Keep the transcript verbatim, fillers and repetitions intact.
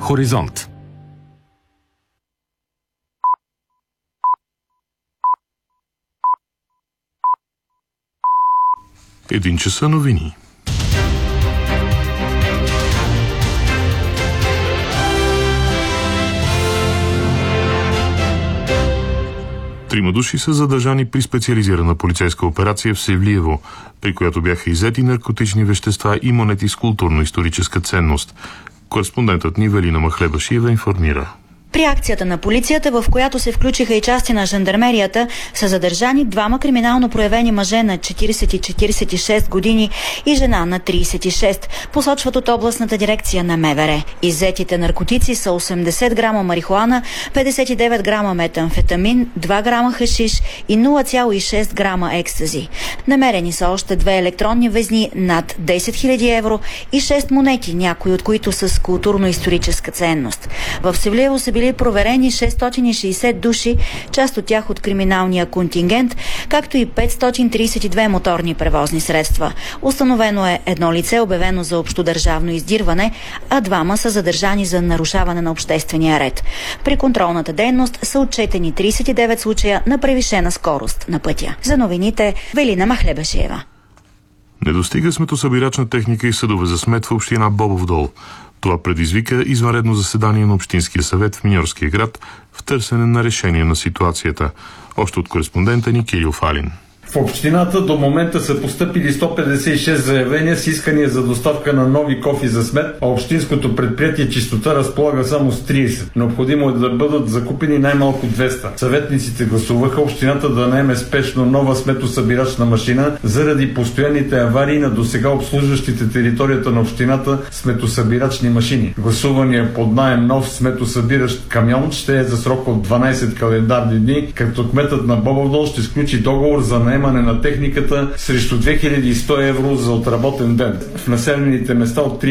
Хоризонт. Един часа новини. Трима души са задържани при специализирана полицейска операция в Севлиево, при която бяха иззети наркотични вещества и монети с културно-историческа ценност. Кореспондентът ни Велина Махлебашиева информира. При акцията на полицията, в която се включиха и части на жандармерията, са задържани двама криминално проявени мъже на четирийсет и четирийсет и шест години и жена на трийсет и шест, посочват от областната дирекция на МВР. Иззетите наркотици са осемдесет грама марихуана, петдесет и девет грама метамфетамин, два грама хашиш и нула цяло и шест грама екстази. Намерени са още две електронни везни над десет хиляди евро и шест монети, някои от които са с културно-историческа ценност. В Севлиево се били проверени шестстотин и шейсет души, част от тях от криминалния контингент, както и петстотин трийсет и две моторни превозни средства. Установено е едно лице, обявено за общодържавно издирване, а двама са задържани за нарушаване на обществения ред. При контролната дейност са отчетени трийсет и девет случая на превишена скорост на пътя. За новините Велина Махлебашиева. Не достига сметосъбирачна техника и съдове за смет в община Бобов дол. Това предизвика извънредно заседание на Общинския съвет в Миньорския град в търсене на решение на ситуацията. Още от кореспондента ни Кирил Фалин. В общината до момента са постъпили сто петдесет и шест заявления с искания за доставка на нови кофи за смет, а общинското предприятие Чистота разполага само с трийсет. Необходимо е да бъдат закупени най-малко двеста. Съветниците гласуваха общината да наеме спешно нова сметосъбирачна машина заради постоянните аварии на досега обслужващите територията на общината сметосъбирачни машини. Гласувания под наем нов сметосъбиращ камион ще е за срок от дванайсет календарни дни, като кметът на Бобов дол ще сключи договор за наем на техниката срещу две хиляди и сто евро за отработен ден. В населените места от три